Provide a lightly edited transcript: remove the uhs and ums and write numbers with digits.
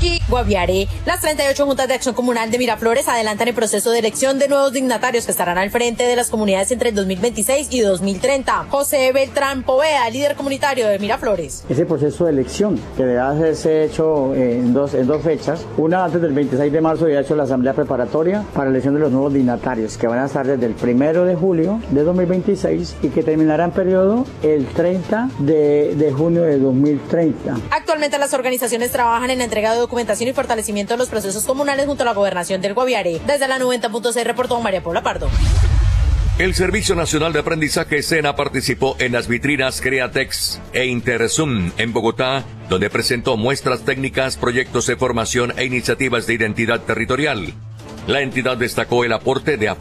y Guaviare. Las 38 juntas de acción comunal de Miraflores adelantan el proceso de elección de nuevos dignatarios que estarán al frente de las comunidades entre el 2026 y 2030. José Beltrán Poveda, líder comunitario de Miraflores. Ese proceso de elección que debe hacerse hecho en dos fechas. Una antes del 26 de marzo ya ha hecho la asamblea preparatoria para la elección de los nuevos dignatarios que van a estar desde el 1 de julio de 2026 y que terminará en periodo el 30 de junio de 2030. Actualmente las organizaciones trabajan en la entrega de documentación y fortalecimiento de los procesos comunales junto a la gobernación del Guaviare. Desde la 90.6 reportó María Paula Pardo. El Servicio Nacional de Aprendizaje SENA participó en las vitrinas Createx e Intersum en Bogotá, donde presentó muestras técnicas, proyectos de formación e iniciativas de identidad territorial. La entidad destacó el aporte de